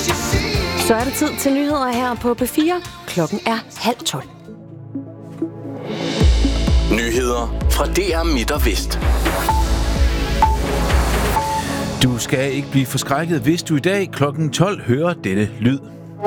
Så er det tid til nyheder her på P4. Klokken er 11:30. Nyheder fra DR Midt og Vest. Du skal ikke blive forskrækket, hvis du i dag klokken 12 hører denne lyd.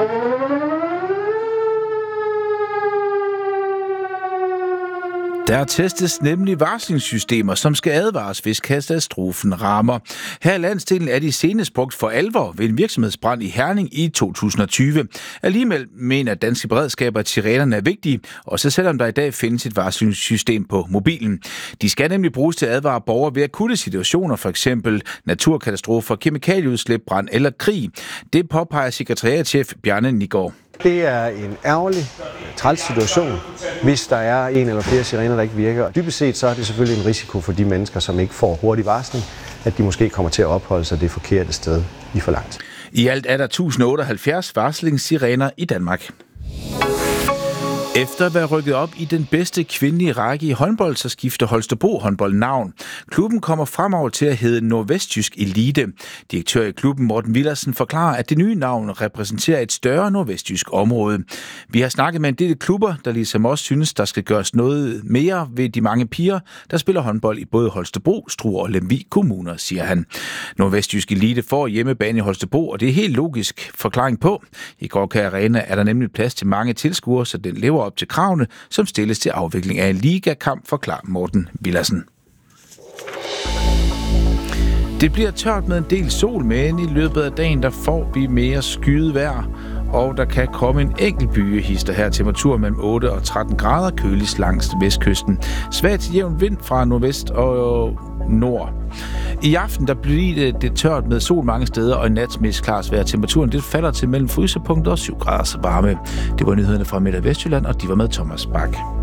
Der testes nemlig varslingssystemer, som skal advares, hvis katastrofen rammer. Her i landsdelen er de senest brugt for alvor ved en virksomhedsbrand i Herning i 2020. Alligevel mener danske beredskaber, at sirenerne er vigtige, også selvom der i dag findes et varslingssystem på mobilen. De skal nemlig bruges til at advare borgere ved akutte situationer, f.eks. naturkatastrofer, kemikalieudslip, brand eller krig. Det påpeger sekretariatschef Bjarne Nigård. Det er en ærgerlig, træls situation, hvis der er en eller flere sirener, der ikke virker. Dybest set så er det selvfølgelig en risiko for de mennesker, som ikke får hurtig varsling, at de måske kommer til at opholde sig det forkerte sted i for lang tid. I alt er der 1078 varslingssirener i Danmark. Efter at være rykket op i den bedste kvindelige række i håndbold, så skifter Holstebro håndbold navn. Klubben kommer fremover til at hedde Nordvestjysk Elite. Direktør i klubben Morten Villersen forklarer, at det nye navn repræsenterer et større nordvestjysk område. Vi har snakket med en del klubber, der ligesom også synes, der skal gøres noget mere ved de mange piger, der spiller håndbold i både Holstebro, Struer og Lemvig kommuner, siger han. Nordvestjysk Elite får hjemmebane i Holstebro, og det er helt logisk forklaring på. I Gårdkær Arena er der nemlig plads til mange tilskuere, så den lever op til kravene, som stilles til afvikling af en ligakamp, forklarer Morten Villersen. Det bliver tørt med en del sol, men i løbet af dagen der får vi mere skyet vejr, og der kan komme en enkelt byehister her. Temperatur mellem 8 og 13 grader, køligst langs vestkysten. Svag til jævn vind fra nordvest og nord. I aften der bliver det tørt med sol mange steder, og i nat mest klart vejr. Temperaturen det falder til mellem frysepunkter og 7 graders varme. Det var nyhederne fra Midt- og Vestjylland, og de var med Thomas Bak.